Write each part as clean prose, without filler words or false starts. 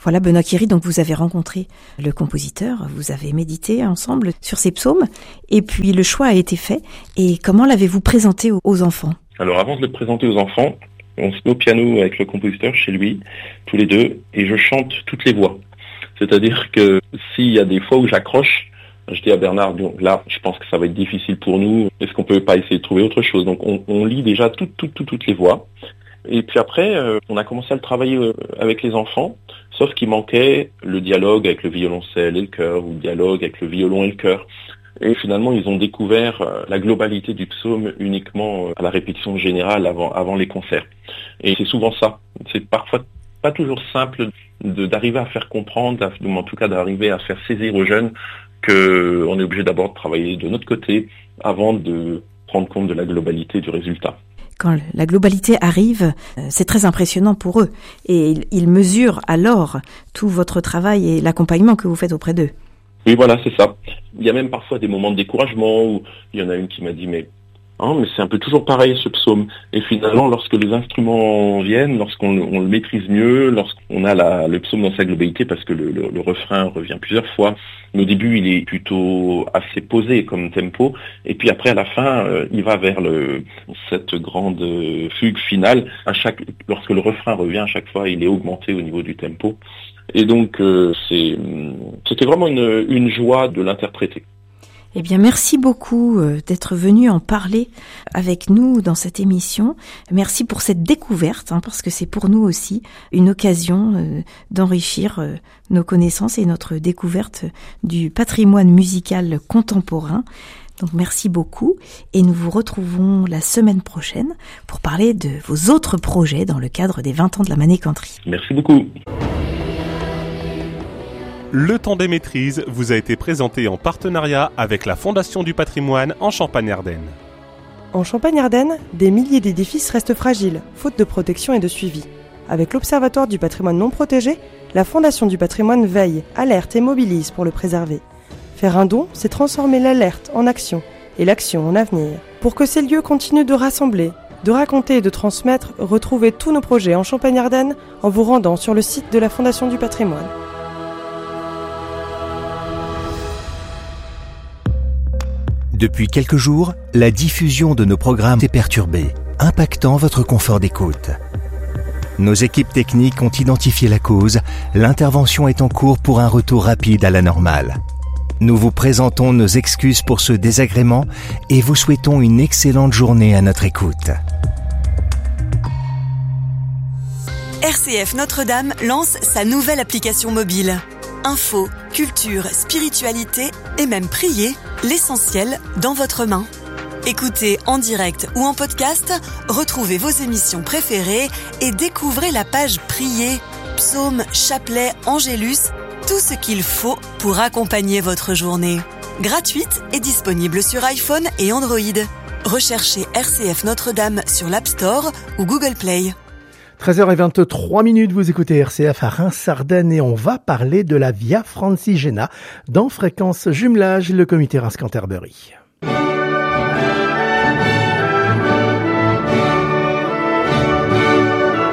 Voilà, Benoît Quéry, donc vous avez rencontré le compositeur, vous avez médité ensemble sur ces psaumes, et puis le choix a été fait. Et comment l'avez-vous présenté aux enfants ? Alors avant de le présenter aux enfants, on se met au piano avec le compositeur chez lui, tous les deux, et je chante toutes les voix. C'est-à-dire que s'il y a des fois où j'accroche, je dis à Bernard, donc là, je pense que ça va être difficile pour nous, est-ce qu'on peut pas essayer de trouver autre chose ? Donc on lit déjà toutes les voix. Et puis après, on a commencé à le travailler avec les enfants, sauf qu'il manquait le dialogue avec le violoncelle et le chœur, ou le dialogue avec le violon et le chœur. Et finalement, ils ont découvert la globalité du psaume uniquement à la répétition générale avant les concerts. Et c'est souvent ça. C'est parfois pas toujours simple d'arriver à faire comprendre, ou en tout cas d'arriver à faire saisir aux jeunes qu'on est obligé d'abord de travailler de notre côté avant de prendre compte de la globalité du résultat. Quand la globalité arrive, c'est très impressionnant pour eux. Et ils mesurent alors tout votre travail et l'accompagnement que vous faites auprès d'eux. Oui, voilà, c'est ça. Il y a même parfois des moments de découragement où il y en a une qui m'a dit mais c'est un peu toujours pareil ce psaume. Et finalement, lorsque les instruments viennent, lorsqu'on le maîtrise mieux, lorsqu'on a le psaume dans sa globalité, parce que le refrain revient plusieurs fois, au début il est plutôt assez posé comme tempo, et puis après à la fin, il va vers cette grande fugue finale. Lorsque le refrain revient, à chaque fois, il est augmenté au niveau du tempo. Et donc c'était vraiment une joie de l'interpréter. Eh bien, merci beaucoup d'être venu en parler avec nous dans cette émission. Merci pour cette découverte, parce que c'est pour nous aussi une occasion d'enrichir nos connaissances et notre découverte du patrimoine musical contemporain. Donc, merci beaucoup. Et nous vous retrouvons la semaine prochaine pour parler de vos autres projets dans le cadre des 20 ans de la Manécanterie. Merci beaucoup. Le temps des maîtrises vous a été présenté en partenariat avec la Fondation du patrimoine en Champagne-Ardenne. En Champagne-Ardenne, des milliers d'édifices restent fragiles, faute de protection et de suivi. Avec l'Observatoire du patrimoine non protégé, la Fondation du patrimoine veille, alerte et mobilise pour le préserver. Faire un don, c'est transformer l'alerte en action et l'action en avenir. Pour que ces lieux continuent de rassembler, de raconter et de transmettre, retrouvez tous nos projets en Champagne-Ardenne en vous rendant sur le site de la Fondation du patrimoine. Depuis quelques jours, la diffusion de nos programmes est perturbée, impactant votre confort d'écoute. Nos équipes techniques ont identifié la cause, l'intervention est en cours pour un retour rapide à la normale. Nous vous présentons nos excuses pour ce désagrément et vous souhaitons une excellente journée à notre écoute. RCF Notre-Dame lance sa nouvelle application mobile. Info, culture, spiritualité et même prier, l'essentiel dans votre main. Écoutez en direct ou en podcast, retrouvez vos émissions préférées et découvrez la page Prier, psaumes, chapelets, angélus, tout ce qu'il faut pour accompagner votre journée. Gratuite et disponible sur iPhone et Android. Recherchez RCF Notre-Dame sur l'App Store ou Google Play. 13h23, vous écoutez RCF à Reims-Ardennes et on va parler de la Via Francigena dans Fréquence Jumelage, le comité Reims-Canterbury.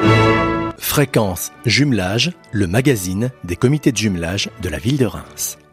Fréquence Jumelage, le magazine des comités de jumelage de la ville de Reims.